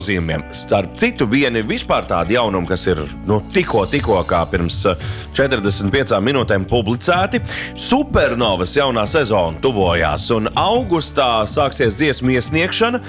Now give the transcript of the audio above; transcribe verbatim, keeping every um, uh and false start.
Starp citu, vieni vispār tādi jaunumi, kas ir nu, tikko, tikko kā pirms četrdesmit piecām minūtēm publicēti. Supernovas jaunā sezona tuvojās, un augustā sāksies dziesmu iesniegšana.